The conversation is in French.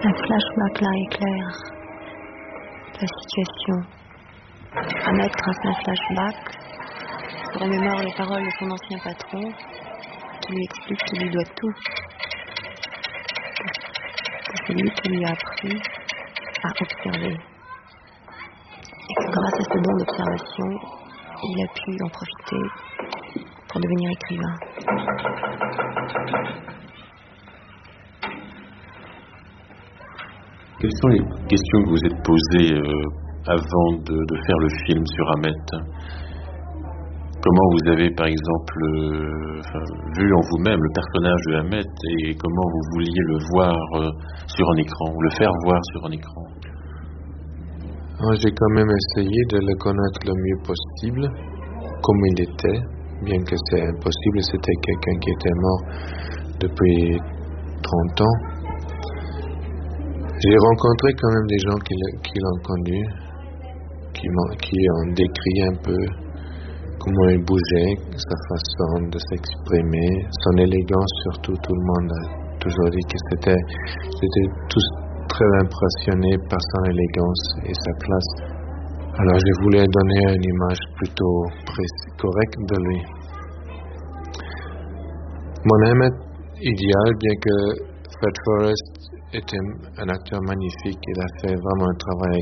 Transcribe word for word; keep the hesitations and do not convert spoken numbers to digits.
Un flashback là éclaire la situation. Ahmed, grâce à un flashback, se remémore les paroles de son ancien patron qui lui explique qu'il lui doit tout. Que c'est lui qui lui a appris à observer. Et que grâce à ce don d'observation, il a pu en profiter pour devenir écrivain. Quelles sont les questions que vous êtes posées euh, avant de, de faire le film sur Ahmet? Comment vous avez, par exemple, euh, enfin, vu en vous-même le personnage de Ahmet et comment vous vouliez le voir euh, sur un écran, ou le faire voir sur un écran? Alors, j'ai quand même essayé de le connaître le mieux possible, comme il était, bien que c'est impossible. C'était quelqu'un qui était mort depuis trente ans. J'ai rencontré quand même des gens qui, qui l'ont connu, qui, qui ont décrit un peu comment il bougeait, sa façon de s'exprimer, son élégance surtout. Tout le monde a toujours dit que c'était, c'était tous très impressionnés par son élégance et sa classe. Alors je voulais donner une image plutôt précise, correcte de lui. Mon Ahmet idéal, bien que Fred Forrest était un acteur magnifique, il a fait vraiment un travail